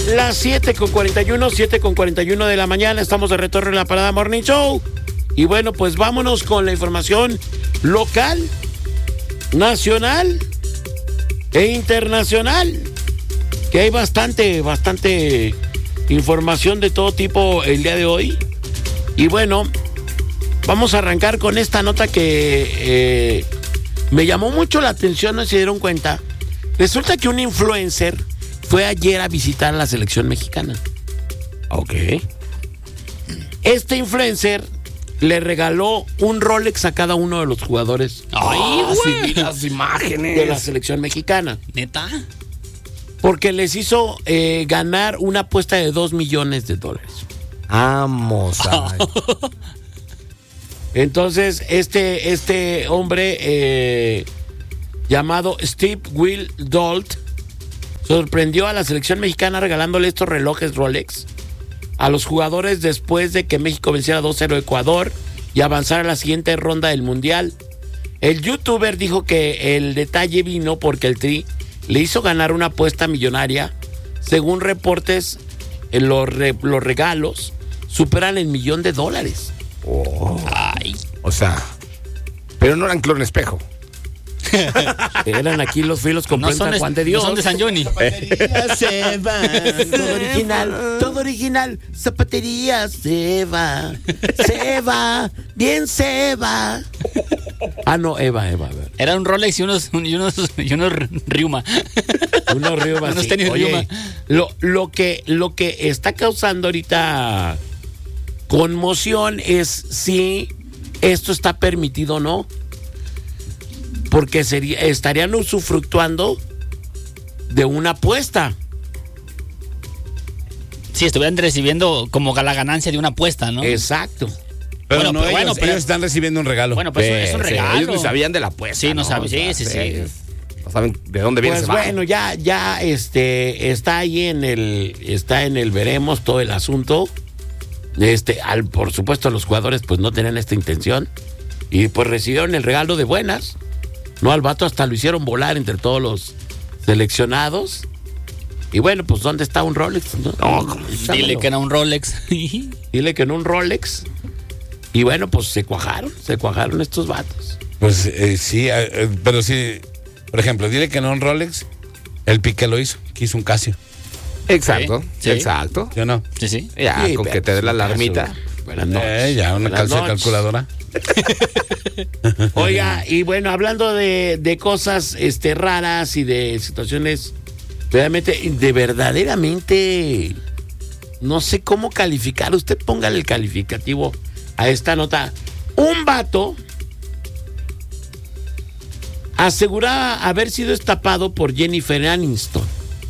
Las 7:41 de la mañana, estamos de retorno en la Parada Morning Show. Y bueno, pues vámonos con la información local, nacional e internacional. Que hay bastante información de todo tipo el día de hoy. Y bueno, vamos a arrancar con esta nota que me llamó mucho la atención, no se dieron cuenta. Resulta que un influencer fue ayer a visitar a la selección mexicana. Ok. Este influencer le regaló un Rolex a cada uno de los jugadores. ¡Ay, güey! Sí, las imágenes de la selección mexicana. ¿Neta? Porque les hizo ganar una apuesta de $2 millones. Vamos a... Entonces, este hombre llamado Steve Will Dolt sorprendió a la selección mexicana regalándole estos relojes Rolex a los jugadores después de que México venciera 2-0 a Ecuador y avanzara a la siguiente ronda del Mundial. El youtuber dijo que el detalle vino porque el Tri le hizo ganar una apuesta millonaria. Según reportes, los regalos superan el $1 millón. Oh. Ay. O sea, pero no eran clon espejo. Eran aquí los filos con No son San Juan de Dios. No son de San Johnny. Se va, todo original, zapatería se va, bien se va. Ah, no, Eva. A ver. Era un Rolex y unos Ryuma. Unos Ryuma, unos sí. tenis Ryuma. Lo que está causando ahorita conmoción es si esto está permitido o no. Porque estarían usufructuando de una apuesta. Sí, estuvieran recibiendo como la ganancia de una apuesta, ¿no? Exacto. Pero Bueno, ellos están recibiendo un regalo. Bueno, pues es un regalo. Ellos no sabían de la apuesta. Sí, no saben. O sea, Sí. No saben de dónde viene Pues ese bajo. bueno, ya está ahí en el veremos todo el asunto. Por supuesto los jugadores pues no tenían esta intención y pues recibieron el regalo de buenas. No, al vato hasta lo hicieron volar entre todos los seleccionados. Y bueno, pues ¿dónde está un Rolex? No, Dile que era un Rolex. Dile que no un Rolex. Y bueno, pues se cuajaron estos vatos. Pues sí, pero sí, por ejemplo, dile que no un Rolex, el Piqué lo hizo, que hizo un Casio. Exacto, Sí. exacto. ¿Sí o no? Sí. Ya, Sí, con pero que te dé la pues, alarmita. Buenas noches. Ya, una Buenas noches. calculadora. Oiga, y bueno, hablando de cosas raras y de situaciones verdaderamente no sé cómo calificar. Usted póngale el calificativo a esta nota. Un vato aseguraba haber sido estafado por Jennifer Aniston.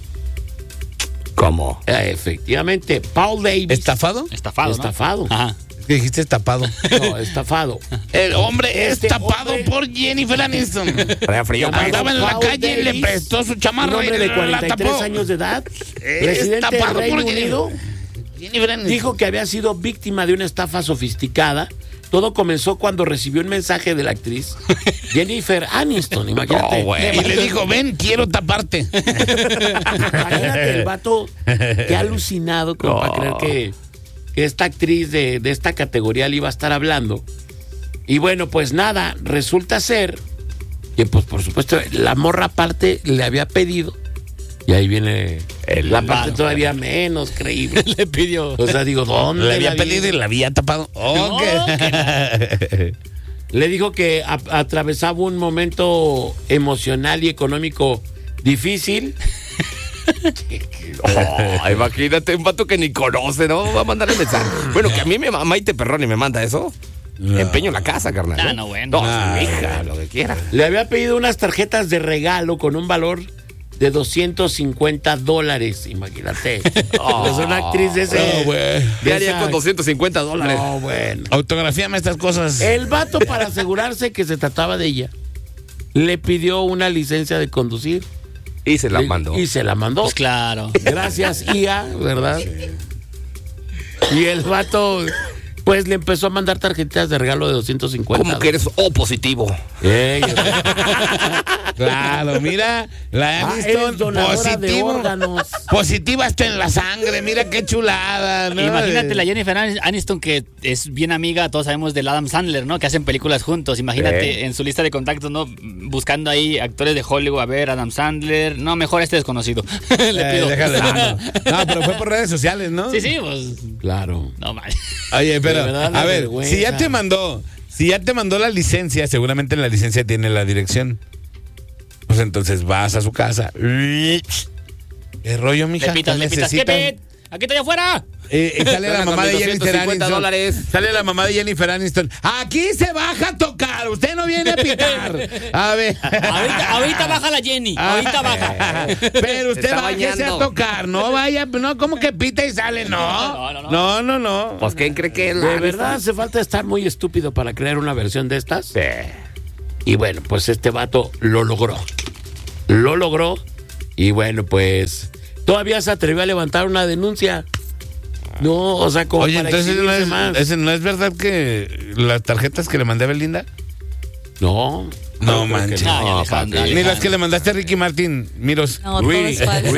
¿Cómo? Efectivamente, Paul Davis. ¿Estafado? Estafado, ¿no? Estafado. Ajá. ¿Qué dijiste estapado? No, estafado. El hombre Este estapado hombre- por Jennifer Aniston. Traía frío, Llamado pues. Andaba en la Paul calle y le Davis, prestó su chamarra un hombre y de la 43 tapó. años de edad, residente del Estapado Reino por Unido, Jennifer Aniston. dijo que había sido víctima de una estafa sofisticada. Todo comenzó cuando recibió un mensaje de la actriz Jennifer Aniston, imagínate. No, güey. Y le dijo, ven, quiero taparte. Imagínate el vato que ha alucinado como para creer que esta actriz de esta categoría le iba a estar hablando. Y bueno, pues nada, resulta ser que pues por supuesto la morra aparte le había pedido. Y ahí viene la parte todavía menos creíble. Le pidió. O sea, digo, ¿dónde Le había la vi? pedido y la había tapado. No, Le dijo que atravesaba un momento emocional y económico difícil. Imagínate, un vato que ni conoce, ¿no? Va a mandar el mensaje. Bueno, que a mí me Maite Perroni me manda eso. Empeño la casa, carnal. Ah, no, bueno. No, hija, lo que quiera. Le había pedido unas tarjetas de regalo con un valor de $250, imagínate. Es una actriz de ese. No, güey. ¿Qué haría con $250? No, bueno. Autografíame estas cosas. El vato, para asegurarse que se trataba de ella, le pidió una licencia de conducir. Y se la mandó. Y se la mandó. Pues claro. Gracias, IA, ¿verdad? Y el vato, pues le empezó a mandar tarjetitas de regalo de $250. ¿Cómo que eres O positivo? Claro, mira, la Aniston eres donadora de positivo. órganos. Positiva hasta en la sangre, mira qué chulada, ¿no? Imagínate la Jennifer Aniston, que es bien amiga, todos sabemos, del Adam Sandler, ¿no? Que hacen películas juntos. Imagínate en su lista de contactos, ¿no? Buscando ahí actores de Hollywood, a ver, Adam Sandler. No, mejor este desconocido. Le pido. Déjale, no, pero fue por redes sociales, ¿no? Sí, pues. Claro. No mal. Oye, pero, De verdad, la a ver, vergüenza. si ya te mandó la licencia, seguramente en la licencia tiene la dirección. Pues entonces vas a su casa. ¿Qué rollo, mija? Le pitas. Necesitan- ¿Qué pit? ¡Aquí estoy afuera! Sale la mamá de Jennifer Aniston. $250. Sale la mamá de Jennifer Aniston. Aquí se baja a tocar. Usted no viene a pitar. A ver. Ahorita baja la Jenny. Ahorita baja. Pero usted está bájese bañando. a tocar. No vaya, no como que pita y sale. No. Pues, ¿quién cree que es De verdad hace falta estar muy estúpido para crear una versión de estas. Y bueno, pues este vato lo logró. Lo logró. Y bueno, pues todavía se atrevió a levantar una denuncia. No, o sea, como Oye, para entonces exhibirse más. ¿no es verdad que las tarjetas que le mandé a Belinda? No. No creo que manches. no. No, Alejandro, Ni las que le mandaste a Ricky Martin. Miros. No, todo es falso.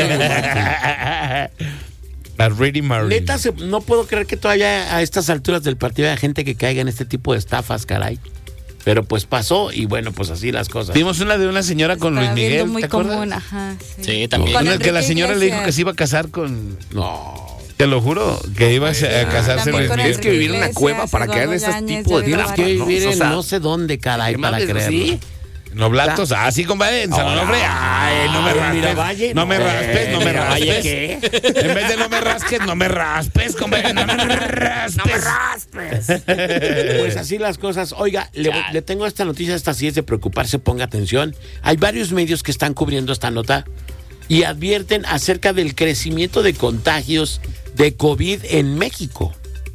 A Ricky Martin. Neta, no puedo creer que todavía a estas alturas del partido haya gente que caiga en este tipo de estafas, caray. Pero pues pasó y bueno, pues así las cosas. Vimos una de una señora con Luis Está viendo Miguel, muy ¿te acuerdas? común, ajá. Sí, también. Con Con el que la Enrique señora le dijo que Iglesias. se iba a casar con... No. Te lo juro, que iba a casarse También Luis con Miguel. Es que vivir en una Iglesias, cueva para que hagan Eduardo ese Yáñez, tipo de Yavier Tienes que trampas, vivir ¿no? O en sea, no sé dónde, caray, ¿qué para más creerlo. sí? Noblatos, así, compadre, en San Onofre. Ay, no me ¿En raspes. Miravalle? No me No. raspes, no me ¿Miravalle raspes. qué? En vez de no me rasques, no me raspes, compadre. No me raspes. Pues así las cosas. Oiga, le tengo esta noticia, esta sí es de preocuparse, ponga atención. Hay varios medios que están cubriendo esta nota y advierten acerca del crecimiento de contagios de COVID en México,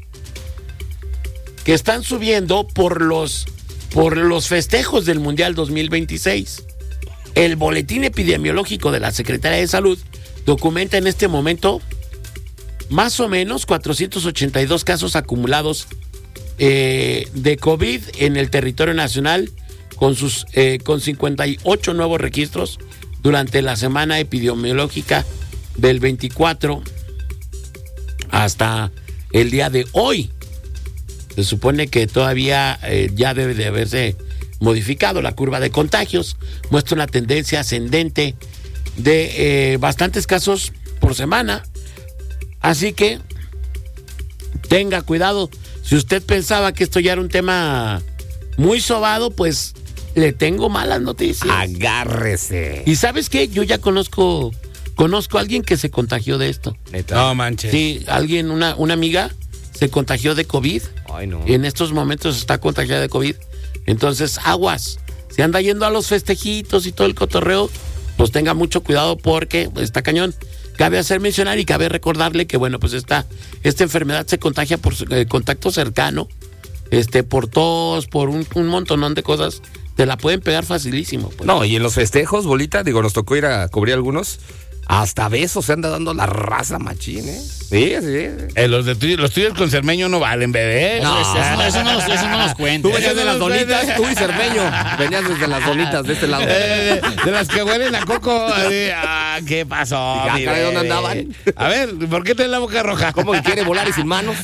que están subiendo por los festejos del Mundial 2026. El boletín epidemiológico de la Secretaría de Salud documenta en este momento más o menos 482 casos acumulados de COVID en el territorio nacional, con 58 nuevos registros durante la semana epidemiológica del 24 hasta el día de hoy. Se supone que todavía ya debe de haberse modificado la curva de contagios. Muestra una tendencia ascendente de bastantes casos por semana. Así que tenga cuidado. Si usted pensaba que esto ya era un tema muy sobado, pues le tengo malas noticias. Agárrese. ¿Y sabes qué? Yo ya conozco a alguien que se contagió de esto. Neta. No manches. Sí, alguien, una amiga se contagió de COVID. Ay, no. Y en estos momentos está contagiada de COVID. Entonces, aguas. Se anda yendo a los festejitos y todo el cotorreo, pues tenga mucho cuidado porque está cañón. Cabe hacer mencionar y cabe recordarle que, bueno, pues esta enfermedad se contagia por contacto cercano, por tos, por un montonón de cosas. Te la pueden pegar facilísimo. Pues. No, y en los festejos, bolita, digo, nos tocó ir a cubrir algunos. Hasta besos se anda dando la raza machín, ¿eh? Sí. Los tuyos con Cermeño no valen, bebé. No, eso no nos Tú cuentes. venías de las donitas, tú y Cermeño. Venías desde las donitas de este lado. De las que huelen a coco. ¿Qué pasó? Ya, mi caray, ¿dónde bebé? andaban? A ver, ¿por qué traes la boca roja? ¿Cómo que quiere volar y sin manos?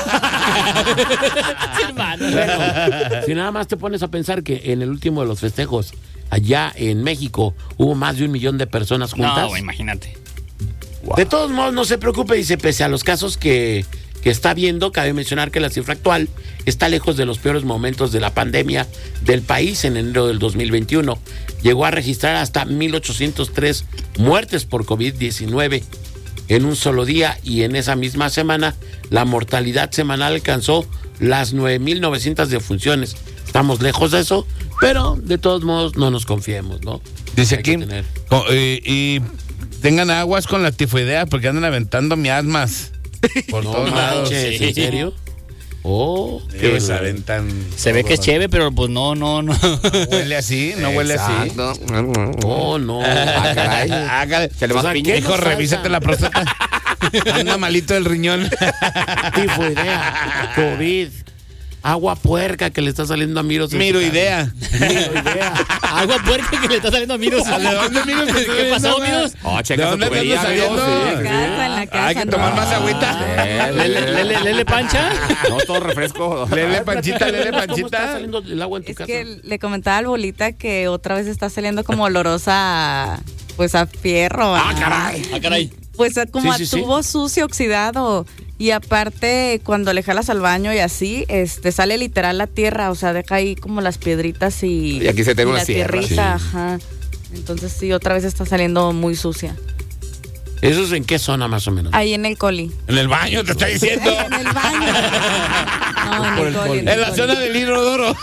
Hermano. Si nada más te pones a pensar que en el último de los festejos, allá en México, hubo más de 1 millón de personas juntas. No, güey, imagínate. De todos modos, no se preocupe, dice, pese a los casos que está viendo, cabe mencionar que la cifra actual está lejos de los peores momentos de la pandemia del país en enero del 2021. Llegó a registrar hasta 1,803 muertes por COVID-19 en un solo día, y en esa misma semana la mortalidad semanal alcanzó las 9,900 defunciones. Estamos lejos de eso, pero de todos modos no nos confiemos, ¿no? Dice Hay que aquí, tener- y tengan aguas con la tifoidea porque andan aventando miasmas por No todos lados. manches, ¿en Sí. serio? Oh, Que se aventan. Se ve que es todo. chévere, pero pues no. Huele así, no huele así. Exacto. oh, no. Ah, caray. Hágale. Se le va O sea, piña. ¿qué Hijo, nos falta? revísate la próstata. Anda malito el riñón. Tifoidea, COVID. agua puerca que le está saliendo a Miros. Miro idea. Agua puerca que le está saliendo a Miros. ¿De dónde, Miros? ¿Qué pasó, Miros? Oh, checa ¿De su dónde tubería, andas amigo, saliendo? sí. En la casa, Hay que tomar más agüita. ¿Lele Pancha? No, todo refresco. Lele Panchita, Lele ¿Cómo está Panchita. saliendo el agua en tu Es casa? que le comentaba al Bolita que otra vez está saliendo como olorosa, pues a fierro. Ah, caray. Ah, caray. Pues como Sí, sí, a tubo sucio, oxidado. Y aparte, cuando le jalas al baño y así, sale literal la tierra, o sea, deja ahí como las piedritas Y aquí se tiene la una sierra, tierrita, sí. ajá. Entonces sí, otra vez está saliendo muy sucia. ¿Eso es en qué zona más o menos? Ahí en el coli. En el baño, te está diciendo. En el baño. No, en el coli. En la zona del inodoro.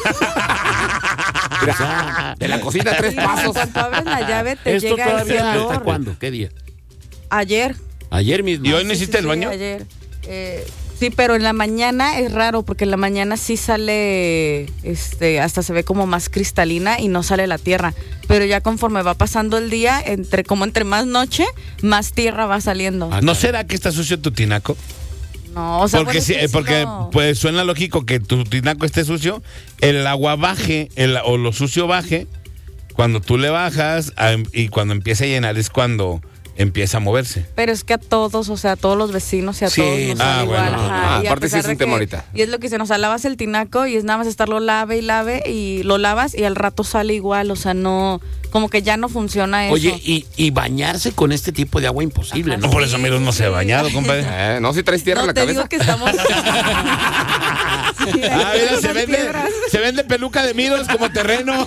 Mira, de la cocina a 3 Sí, pasos. cuando abres la llave te ¿Esto llega ese todavía hasta olor. cuándo? ¿Qué día? Ayer. Ayer mismo. ¿Y hoy no hiciste el baño? Ayer. Sí, pero en la mañana es raro porque en la mañana sí sale, hasta se ve como más cristalina y no sale la tierra. Pero ya conforme va pasando el día, entre más noche, más tierra va saliendo. Ah, ¿No será que está sucio tu tinaco? No, o sea, Porque, bueno, sí, porque no. pues suena lógico que tu tinaco esté sucio, el agua baje, o lo sucio baje, cuando tú le bajas y cuando empieza a llenar es cuando empieza a moverse. Pero es que a todos, o sea, a todos los vecinos y a Sí, todos nos ah, sale igual. bueno. Ajá. Y a Aparte sí pesar es un de tema que- ahorita. Y es lo que se nos lavas el tinaco y es nada más estarlo lave y lo lavas y al rato sale igual, o sea, no, como que ya no funciona eso. Oye, y bañarse con este tipo de agua imposible, Ajá. ¿no? No, por eso Miros no se ha bañado, compadre. No, si traes tierra en no la te cabeza. digo que estamos. Sí, Ah, mira, unas piedras. se vende peluca de Miros como terreno.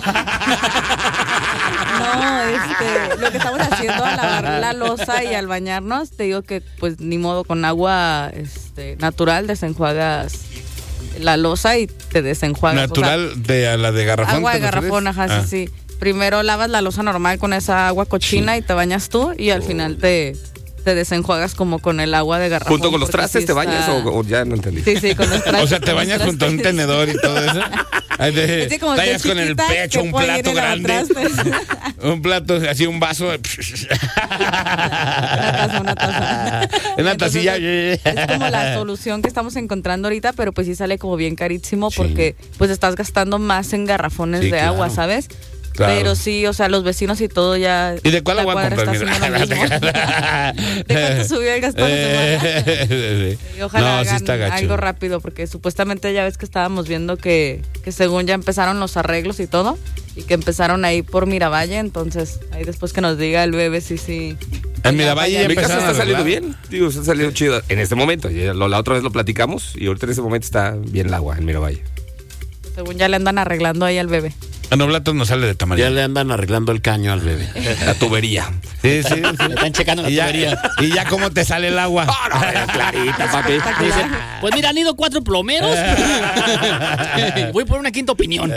No, lo que estamos haciendo al lavar la loza y al bañarnos, te digo que pues ni modo, con agua natural desenjuagas la loza y te desenjuagas. Natural de a la de garrafón. Agua de ¿te refieres? garrafón, ajá, Ah. sí. Primero lavas la loza normal con esa agua cochina y te bañas tú y al final te desenjuagas como con el agua de garrafón. ¿Junto con los porque trastes sí te bañas está- o ya no entendí? Sí, con los trastes. O sea, te bañas con los junto a un trastes. tenedor y todo eso. Ahí Es que como estoy tallas con el chiquita, pecho que un puedo ir plato en grande. lavatrastes. Un plato, así un vaso. Una taza. Una Entonces, tacilla. Es como la solución que estamos encontrando ahorita, pero pues sí sale como bien carísimo porque pues estás gastando más en garrafones Sí, de claro. agua, ¿sabes? Claro. Pero sí, o sea, los vecinos y todo ya. ¿Y de cuál la agua cuadra compras, está mira? haciendo lo mismo. ¿De cuánto subió el gasto de semana? Y ojalá No, sí hagan está gacho. algo rápido, porque supuestamente ya ves que estábamos viendo que según ya empezaron los arreglos y todo, y que empezaron ahí por Miravalle, entonces ahí después que nos diga el bebé si. En Miravalle ya Mi casa empezaron a está saliendo arreglar. bien. Digo, está saliendo chido en este momento. Ya la otra vez lo platicamos y ahorita en este momento está bien el agua en Miravalle. Según ya le andan arreglando ahí al bebé. A Noblatos no sale de Ya tamaño. le andan arreglando el caño al bebé. La tubería. Sí, sí, Le sí. están checando la tubería. Y ya cómo te sale el agua. Ah, no, ya clarita, papi. Dice, pues mira, han ido 4 plomeros. Voy por una quinta opinión.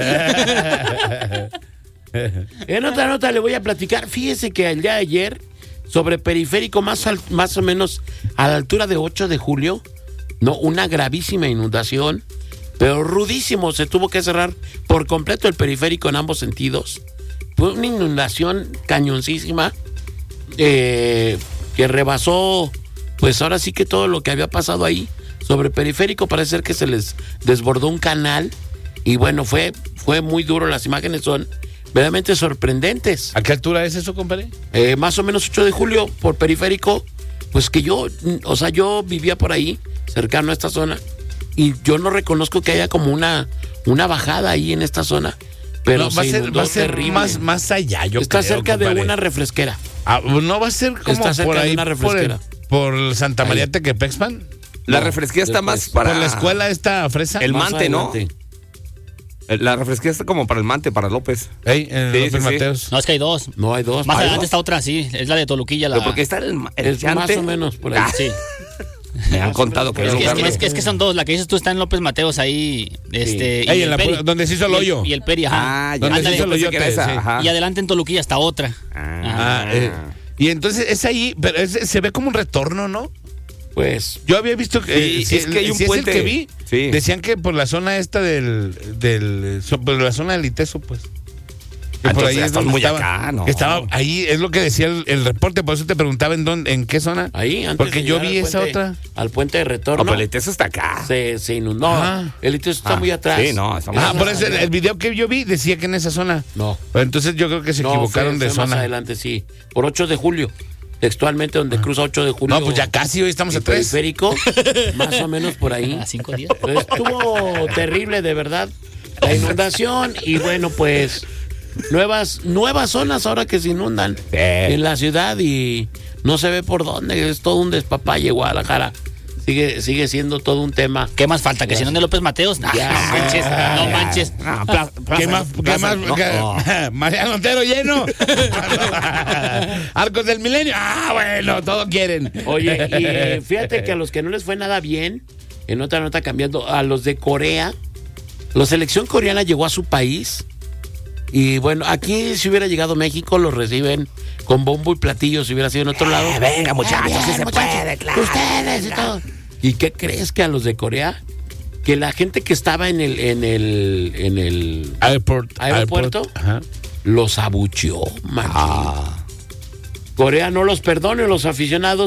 En otra nota le voy a platicar. Fíjese que el día de ayer, sobre Periférico, más o menos a la altura de 8 de julio, no, una gravísima inundación, pero rudísimo. Se tuvo que cerrar por completo el periférico en ambos sentidos. Fue una inundación cañoncísima que rebasó, pues ahora sí que todo lo que había pasado ahí. Sobre Periférico parece ser que se les desbordó un canal y bueno, fue muy duro. Las imágenes son verdaderamente sorprendentes. ¿A qué altura es eso, compadre? Más o menos 8 de julio por Periférico, pues que yo vivía por ahí, cercano a esta zona, y yo no reconozco que haya como una bajada ahí en esta zona, pero No, va a ser terrible. más allá, yo Está creo, cerca compadre. de una refresquera. Ah, no va a ser como Está cerca por de ahí, una refresquera. por Santa María Ahí. Tequepexpan. La No, refresquía está después. más para Por la escuela esta fresa. El Más Mante, ¿no? adelante. La refresquía está como para el Mante, para López. Ey, en Sí, López sí, sí. Mateos. No, es que hay 2. No hay dos. Más Hay adelante dos. está otra, sí. Es la de Toluquilla. Pero porque está el Es más Yante. o menos por ahí. Sí. Me han contado que Es hay un que, lugar. es que son 2. La que dices tú está en López Mateos ahí. Y Ey, el en la Peri. donde se hizo el hoyo. Y el Peri, ajá. Ah, ya. ¿Dónde Ándale, se hizo el Pensé que era hoyote? esa, Sí. ajá. Y adelante en Toluquilla está otra. Ah, y entonces es ahí, pero se ve como un retorno, ¿no? Pues Yo había visto que Sí, es que hay un si puente. es el que vi, Sí. decían que por la zona esta por la zona del Iteso, pues. Que por Entonces ahí ya es estás donde muy estaba, acá, ¿no? que estaba ahí, es lo que decía el reporte, por eso te preguntaba en qué zona. Ahí, antes Porque de yo llegar vi al esa puente- otra. Al puente de retorno. No, pero el eso está acá. Se inundó. Ajá. El Iteso está muy atrás. Sí, no, está muy Ah, atrás. por eso el video que yo vi decía que en esa zona. No. Pero entonces yo creo que se No, equivocaron fue de más zona. adelante, sí. Por 8 de julio. Textualmente, donde cruza 8 de julio. No, pues ya casi, hoy estamos a el 3. periférico. Más o menos por ahí. A 5 días. Pero estuvo terrible, de verdad. La inundación. Y bueno, pues. Nuevas zonas ahora que se inundan en la ciudad y no se ve por dónde. Es todo un despapalle, Guadalajara. Sigue siendo todo un tema. ¿Qué más falta? ¿Que si no de López Mateos? No, Ya. no manches, no manches. ¿Qué más? Mariano Otero lleno. Arcos del Milenio. Ah, bueno, todo quieren. Oye, y fíjate que a los que no les fue nada bien, en otra nota cambiando, a los de Corea, la selección coreana llegó a su país. Y bueno, aquí si hubiera llegado México, los reciben con bombo y platillo. Si hubiera sido en otro lado. Venga, muchachos, Bien, sí se muchachos, puede, claro. Ustedes y todo. ¿Y qué crees que a los de Corea? Que la gente que estaba en el aeropuerto Ajá. los abucheó, machín. Corea no los perdone, los aficionados.